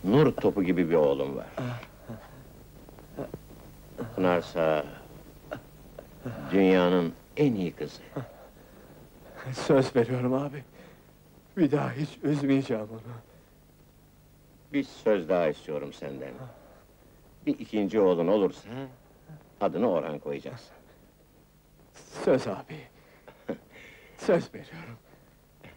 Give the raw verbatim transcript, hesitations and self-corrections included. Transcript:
nur topu gibi bir oğlum var. Pınar'sa... dünyanın en iyi kızı. Söz veriyorum abi. Bir daha hiç üzmeyeceğim onu. Bir söz daha istiyorum senden. Bir ikinci oğlun olursa... adını Orhan koyacaksın. Söz abi. Söz veriyorum.